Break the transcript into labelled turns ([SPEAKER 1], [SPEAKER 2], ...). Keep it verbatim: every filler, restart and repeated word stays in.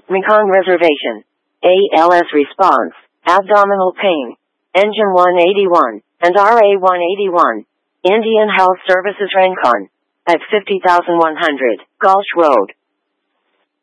[SPEAKER 1] Mekong Reservation. A L S response, abdominal pain. Engine one eighty-one, and R A one eighty-one. Indian Health Services Rincon. At fifty thousand one hundred, Gulch Road.